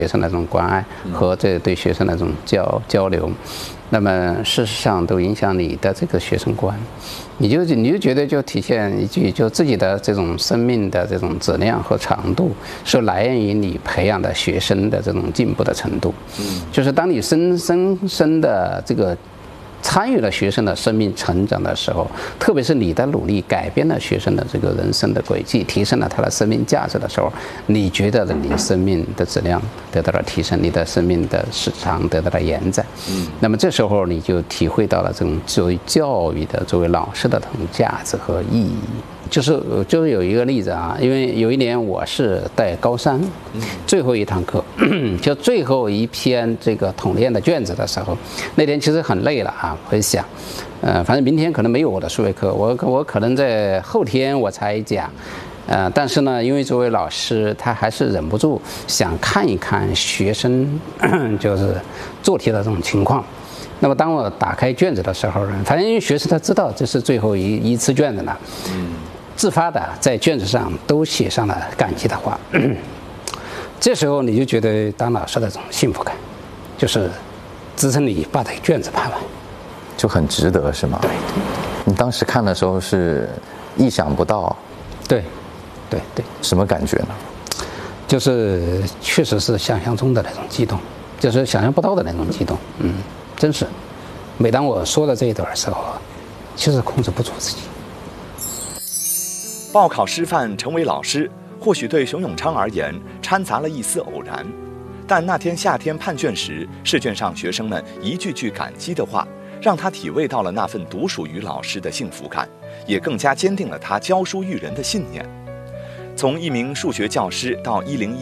学生的这种关爱和这对学生的这种交流，那么事实上都影响你的这个学生观，你就觉得就体现一句，就自己的这种生命的这种质量和长度是来源于你培养的学生的这种进步的程度。就是当你深的这个参与了学生的生命成长的时候，特别是你的努力改变了学生的这个人生的轨迹，提升了他的生命价值的时候，你觉得你生命的质量得到了提升，你的生命的时长得到了延展。那么这时候你就体会到了这种作为教育的、作为老师的这种价值和意义。就是有一个例子啊，因为有一年我是带高三，最后一堂课，就最后一篇这个统练的卷子的时候，那天其实很累了啊，我就想，反正明天可能没有我的数学课，我可能在后天我才讲，但是呢，因为作为老师，他还是忍不住想看一看学生就是做题的这种情况。那么当我打开卷子的时候呢，反正因为学生他知道这是最后一次卷子了，自发的在卷子上都写上了感激的话。这时候你就觉得当老师的这种幸福感，就是支撑你把这个卷子判完， 就很值得，是吗？ 对。 你当时看的时候是意想不到。 对。 什么感觉呢？ 就是确实是想象中的那种激动，就是想象不到的那种激动。真是。每当我说到这一段的时候，其实控制不住自己。 报考师范成为老师，或许对熊永昌而言掺杂了一丝偶然，但那天夏天判卷时，试卷上学生们一句句感激的话，让他体味到了那份独属于老师的幸福感，也更加坚定了他教书育人的信念。从一名数学教师到101